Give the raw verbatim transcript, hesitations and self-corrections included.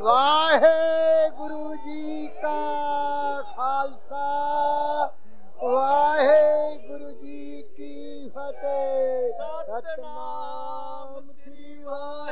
ਵਾਹਿਗੁਰੂ ਜੀ ਕਾ ਖਾਲਸਾ ਵਾਹਿਗੁਰੂ ਜੀ ਕੀ ਫਤਿਹ। ਸਤਿਨਾਮ ਸ੍ਰੀ ਵਾਹਿਗੁਰੂ।